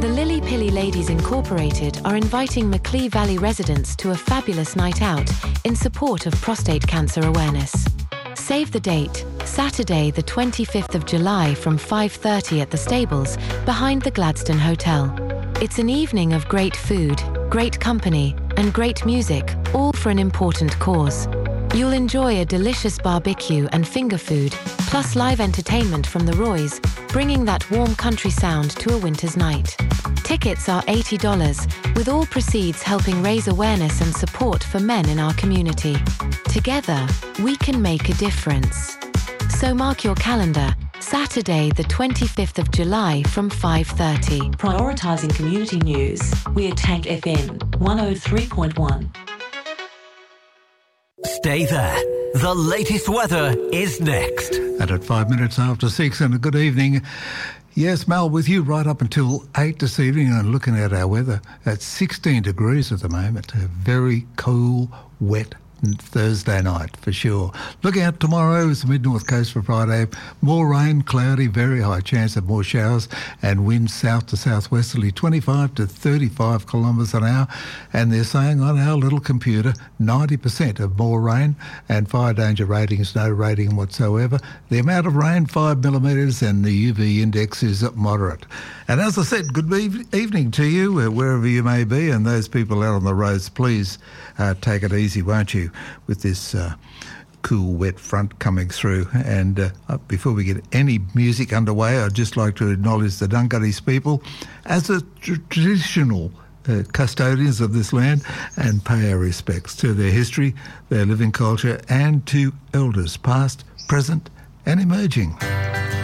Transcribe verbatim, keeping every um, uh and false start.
The Lily Pilly Ladies Incorporated are inviting Macleay Valley residents to a fabulous night out in support of prostate cancer awareness. Save the date, Saturday the twenty-fifth of July from five thirty at the stables behind the Gladstone Hotel. It's an evening of great food, great company, and great music, all for an important cause. You'll enjoy a delicious barbecue and finger food, plus live entertainment from the Roys, bringing that warm country sound to a winter's night. Tickets are eighty dollars, with all proceeds helping raise awareness and support for men in our community. Together, we can make a difference. So mark your calendar, Saturday the twenty-fifth of July from five thirty. Prioritising community news, we're Tank F M one oh three point one. Stay there. The latest weather is next. And at five minutes after six, and a good evening. Yes, Mel, with you right up until eight this evening, and looking at our weather at sixteen degrees at the moment. A very cool, wet Thursday night for sure. Look out tomorrow, it's the mid-north coast for Friday. More rain, cloudy, very high chance of more showers, and winds south to southwesterly twenty-five to thirty-five kilometres an hour. And they're saying on our little computer ninety percent of more rain, and fire danger ratings no rating whatsoever. The amount of rain five millimetres, and the U V index is moderate. And as I said, good evening to you uh, wherever you may be, and those people out on the roads, please uh, take it easy, won't you, with this uh, cool, wet front coming through. And uh, before we get any music underway, I'd just like to acknowledge the Dunghuttys people as a tr- traditional uh, custodians of this land, and pay our respects to their history, their living culture, and to elders past, present and emerging.